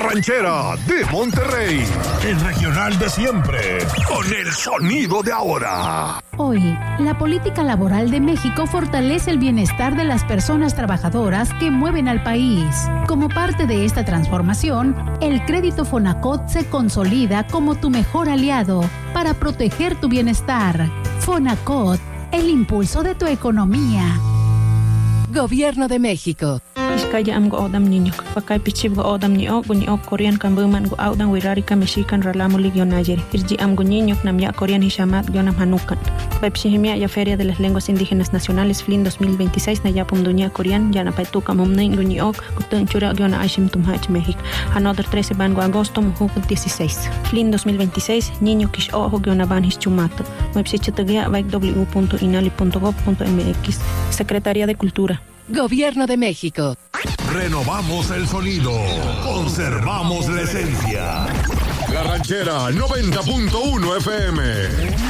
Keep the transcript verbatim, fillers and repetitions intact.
Ranchera de Monterrey. El regional de siempre, con el sonido de ahora. Hoy, la política laboral de México fortalece el bienestar de las personas trabajadoras que mueven al país. Como parte de esta transformación, el crédito Fonacot se consolida como tu mejor aliado para proteger tu bienestar. Fonacot, el impulso de tu economía. Gobierno de México. Iskaya am go odam niño, pakay pichib go odam ni o, guni o Korean kan buman go audan wirari ka mexican ralamu ligyon ayer. Irji am go niño nam ya Korean hishamat gionam hanukan. Pepsihimia ya Feria de las Lenguas Indígenas Nacionales F L I N dos mil veintiséis na ya pumdunia Korean ya na paituka momnen guni o, gutun chura giona aishim tumhach México. Another trece ban go agosto mujuk dieciséis. F L I N dos mil veintiséis niño kish o giona ban hischumato. Website baik w punto inali punto gov punto m x. Secretaría de Cultura. Gobierno de México. Renovamos el sonido. Conservamos la esencia. La Ranchera noventa punto uno F M.